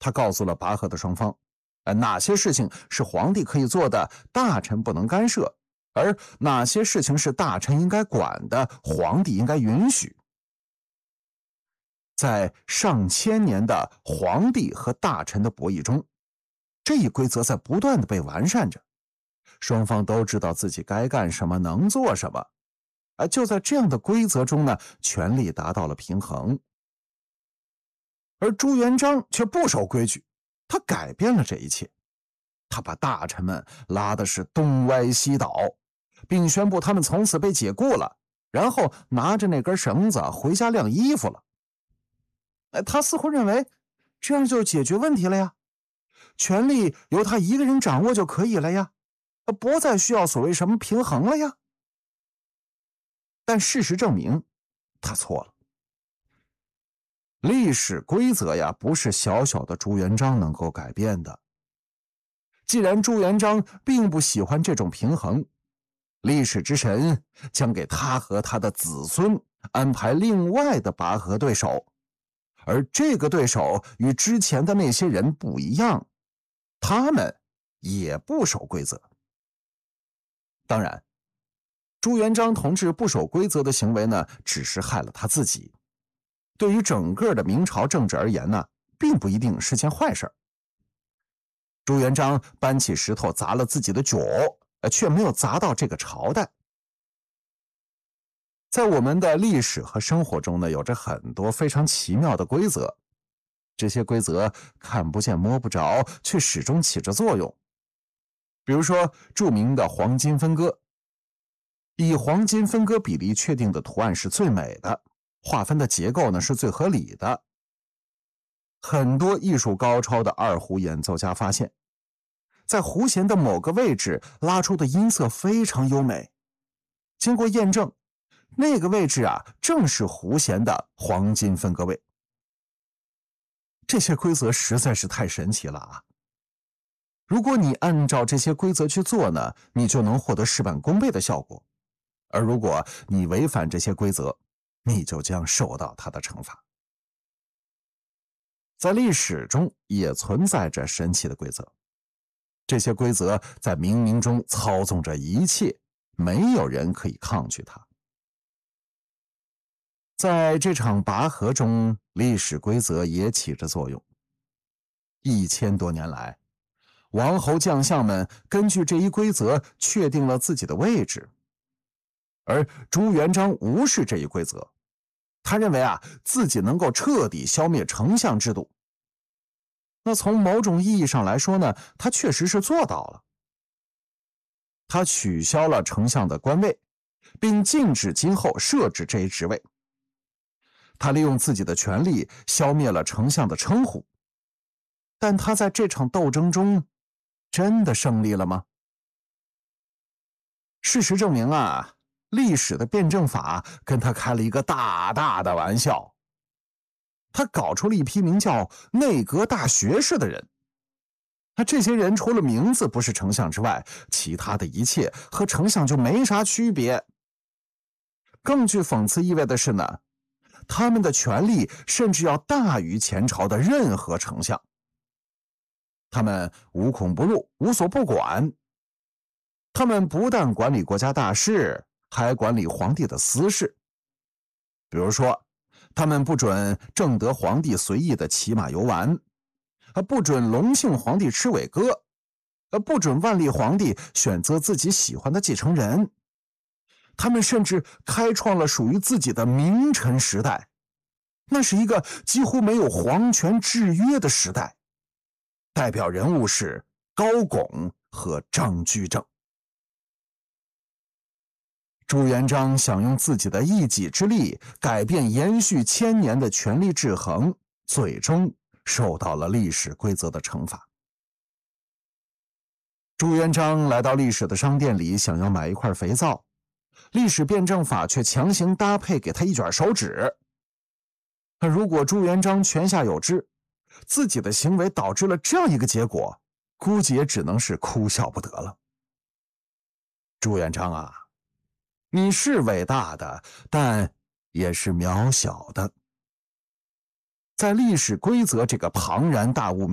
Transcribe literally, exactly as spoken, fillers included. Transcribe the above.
他告诉了拔河的双方，呃，哪些事情是皇帝可以做的，大臣不能干涉，而哪些事情是大臣应该管的，皇帝应该允许。在上千年的皇帝和大臣的博弈中，这一规则在不断的被完善着，双方都知道自己该干什么，能做什么。而就在这样的规则中呢，权力达到了平衡。而朱元璋却不守规矩，他改变了这一切。他把大臣们拉的是东歪西倒，并宣布他们从此被解雇了，然后拿着那根绳子回家晾衣服了。他似乎认为这样就解决问题了呀，权力由他一个人掌握就可以了呀，不再需要所谓什么平衡了呀。但事实证明，他错了。历史规则呀，不是小小的朱元璋能够改变的。既然朱元璋并不喜欢这种平衡，历史之神将给他和他的子孙安排另外的拔河对手，而这个对手与之前的那些人不一样，他们也不守规则。当然，朱元璋同志不守规则的行为呢，只是害了他自己。对于整个的明朝政治而言呢，并不一定是件坏事。朱元璋搬起石头砸了自己的脚，却没有砸到这个朝代。在我们的历史和生活中呢，有着很多非常奇妙的规则，这些规则看不见摸不着，却始终起着作用。比如说著名的黄金分割，以黄金分割比例确定的图案是最美的，划分的结构呢是最合理的。很多艺术高超的二胡演奏家发现，在胡弦的某个位置拉出的音色非常优美。经过验证，那个位置啊，正是胡弦的黄金分割位。这些规则实在是太神奇了啊！如果你按照这些规则去做呢，你就能获得事半功倍的效果。而如果你违反这些规则，你就将受到它的惩罚。在历史中也存在着神奇的规则，这些规则在冥冥中操纵着一切，没有人可以抗拒它。在这场拔河中，历史规则也起着作用。一千多年来，王侯将相们根据这一规则确定了自己的位置，而朱元璋无视这一规则，他认为啊，自己能够彻底消灭丞相制度。那从某种意义上来说呢，他确实是做到了。他取消了丞相的官位，并禁止今后设置这一职位。他利用自己的权力消灭了丞相的称呼。但他在这场斗争中真的胜利了吗？事实证明啊，历史的辩证法跟他开了一个大大的玩笑。他搞出了一批名叫内阁大学士的人。那这些人除了名字不是丞相之外，其他的一切和丞相就没啥区别。更具讽刺意味的是呢，他们的权力甚至要大于前朝的任何丞相。他们无孔不入，无所不管。他们不但管理国家大事，还管理皇帝的私事。比如说，他们不准正德皇帝随意的骑马游玩，不准隆庆皇帝吃伟哥，不准万历皇帝选择自己喜欢的继承人。他们甚至开创了属于自己的名臣时代，那是一个几乎没有皇权制约的时代。代表人物是高拱和张居正。朱元璋想用自己的一己之力改变延续千年的权力制衡，最终受到了历史规则的惩罚。朱元璋来到历史的商店里，想要买一块肥皂，历史辩证法却强行搭配给他一卷手指。如果朱元璋泉下有知，自己的行为导致了这样一个结果，估计也只能是哭笑不得了。朱元璋啊，你是伟大的，但也是渺小的。在历史规则这个庞然大物